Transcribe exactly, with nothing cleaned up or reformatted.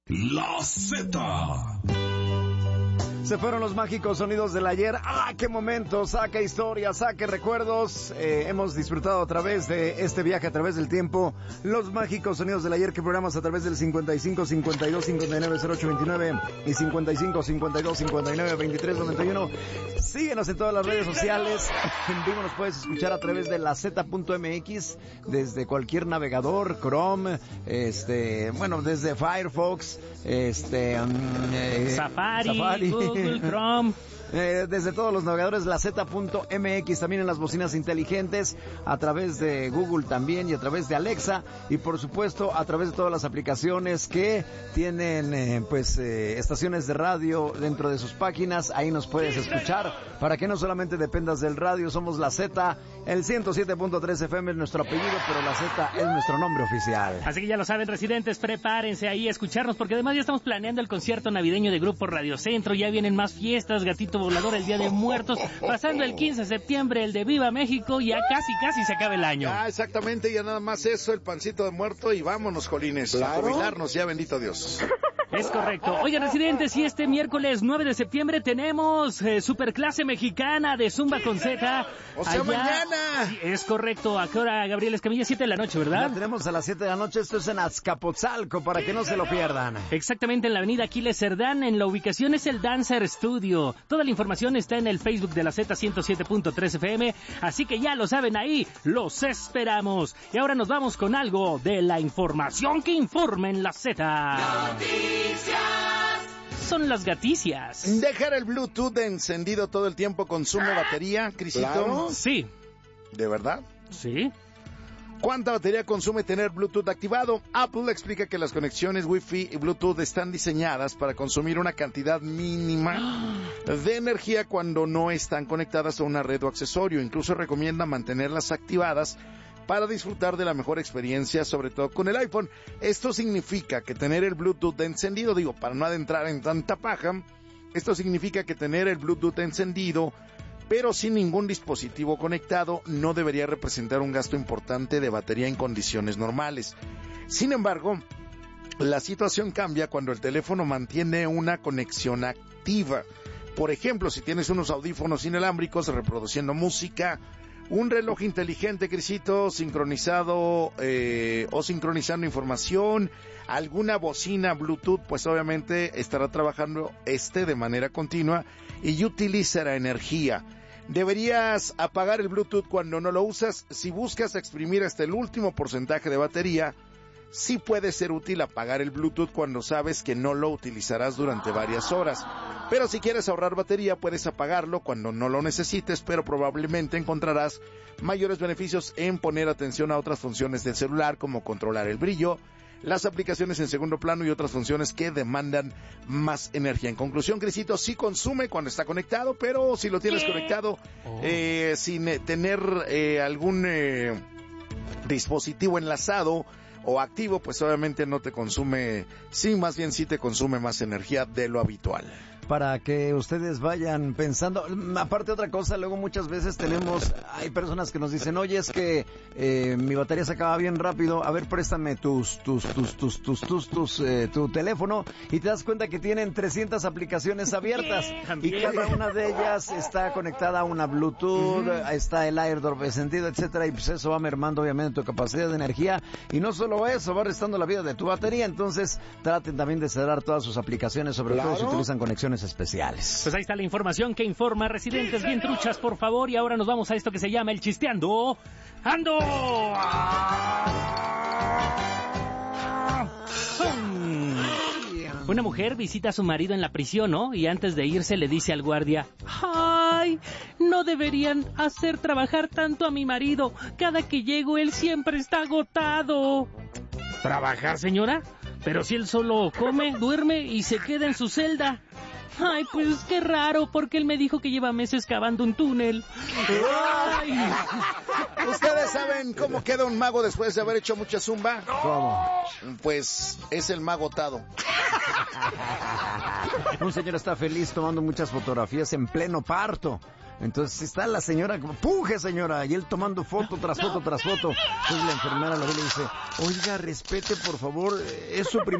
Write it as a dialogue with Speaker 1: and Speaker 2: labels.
Speaker 1: La Z.
Speaker 2: Se fueron los mágicos sonidos del ayer. ¡Ah, qué momento! Saca historias, saque recuerdos. Eh, hemos disfrutado a través de este viaje, a través del tiempo, los mágicos sonidos del ayer que programas a través del cincuenta y cinco, cincuenta y dos, cincuenta y nueve, cero ocho veintinueve y cincuenta y cinco, cincuenta y dos, cincuenta y nueve, veintitrés, noventa y uno. Síguenos en todas las redes sociales. En vivo nos puedes escuchar a través de la Z punto M X, desde cualquier navegador, Chrome, este, bueno, desde Firefox, este, um, eh,
Speaker 3: Safari,
Speaker 2: Safari.
Speaker 3: Google Chrome.
Speaker 2: Eh, desde todos los navegadores, la Z punto M X, también en las bocinas inteligentes, a través de Google también y a través de Alexa, y por supuesto a través de todas las aplicaciones que tienen eh, pues eh, estaciones de radio dentro de sus páginas. Ahí nos puedes escuchar para que no solamente dependas del radio. Somos la Z, el ciento siete punto tres F M es nuestro apellido, pero la Z es nuestro nombre oficial.
Speaker 3: Así que ya lo saben, residentes, prepárense ahí a escucharnos, porque además ya estamos planeando el concierto navideño de Grupo Radio Centro. Ya vienen más fiestas, Gatito Volador, el Día de Muertos, pasando el quince de septiembre el de Viva México. Ya casi casi se acaba el año.
Speaker 4: Ah, exactamente, ya nada más eso, el pancito de muerto y vámonos, Jolines,
Speaker 2: ¿Claro?
Speaker 4: a jubilarnos ya, bendito Dios.
Speaker 3: Es correcto. Oigan, residentes, y este miércoles nueve de septiembre tenemos eh, superclase mexicana de Zumba con Z.
Speaker 4: O sea,
Speaker 3: allá.
Speaker 4: mañana.
Speaker 3: Sí, es correcto. ¿A qué hora, Gabriel Escamilla? siete de la noche, ¿verdad?
Speaker 2: La tenemos a las siete de la noche. Esto es en Azcapotzalco, para que no se lo pierdan.
Speaker 3: Exactamente, en la avenida Aquiles Cerdán. En la ubicación es el Dancer Studio. Toda la información está en el Facebook de la Z ciento siete punto tres F M. Así que ya lo saben ahí, los esperamos. Y ahora nos vamos con algo de la información que informa en la Z. Noticias. Son las gaticias.
Speaker 4: Dejar el Bluetooth encendido todo el tiempo consume batería, Crisito.
Speaker 2: ¿Claro?
Speaker 3: Sí.
Speaker 4: ¿De verdad?
Speaker 3: Sí.
Speaker 4: ¿Cuánta batería consume tener Bluetooth activado? Apple explica que las conexiones Wi-Fi y Bluetooth están diseñadas para consumir una cantidad mínima de energía cuando no están conectadas a una red o accesorio. Incluso recomienda mantenerlas activadas para disfrutar de la mejor experiencia, sobre todo con el iPhone. Esto significa que tener el Bluetooth encendido, digo, para no adentrar en tanta paja, esto significa que tener el Bluetooth encendido pero sin ningún dispositivo conectado no debería representar un gasto importante de batería en condiciones normales. Sin embargo, la situación cambia cuando el teléfono mantiene una conexión activa. Por ejemplo, si tienes unos audífonos inalámbricos reproduciendo música, un reloj inteligente, Crisito, sincronizado eh, o sincronizando información, alguna bocina Bluetooth, pues obviamente estará trabajando este de manera continua y utilizará energía. Deberías apagar el Bluetooth cuando no lo usas. Si buscas exprimir hasta el último porcentaje de batería, sí puede ser útil apagar el Bluetooth cuando sabes que no lo utilizarás durante varias horas. Pero si quieres ahorrar batería, puedes apagarlo cuando no lo necesites, pero probablemente encontrarás mayores beneficios en poner atención a otras funciones del celular, como controlar el brillo, las aplicaciones en segundo plano y otras funciones que demandan más energía. En conclusión, Crisito, sí consume cuando está conectado, pero si lo tienes conectado oh. eh, sin eh, tener eh, algún eh, dispositivo enlazado o activo, pues obviamente no te consume, sí, más bien sí te consume más energía de lo habitual.
Speaker 2: Para que ustedes vayan pensando, aparte otra cosa, luego muchas veces tenemos, hay personas que nos dicen, oye, es que eh, mi batería se acaba bien rápido, a ver, préstame tus, tus, tus, tus, tus, tus, tus eh, tu teléfono, y te das cuenta que tienen trescientas aplicaciones abiertas, y cada una de ellas está conectada a una Bluetooth, uh-huh. está el AirDrop encendido, etcétera, y pues eso va mermando obviamente tu capacidad de energía, y no solo eso, va restando la vida de tu batería. Entonces traten también de cerrar todas sus aplicaciones, sobre
Speaker 4: claro.
Speaker 2: todo si utilizan conexiones especiales.
Speaker 3: Pues ahí está la información que informa, residentes bien truchas, por favor. Y ahora nos vamos a esto que se llama el Chisteando Ando. Una mujer visita a su marido en la prisión, ¿no? Y antes de irse le dice al guardia, ¡ay! No deberían hacer trabajar tanto a mi marido. Cada que llego él siempre está agotado. ¿Trabajar, señora? Pero si él solo come, duerme y se queda en su celda. Ay, pues qué raro, porque él me dijo que lleva meses cavando un túnel.
Speaker 4: Ay. ¿Ustedes saben cómo queda un mago después de haber hecho mucha zumba?
Speaker 2: ¿Cómo?
Speaker 4: Pues es el mago agotado.
Speaker 2: Un señor está feliz tomando muchas fotografías en pleno parto. Entonces está la señora como, ¡puje, señora! Y él tomando foto tras foto tras foto. Entonces la enfermera lo ve y le dice, oiga, respete, por favor, es su primer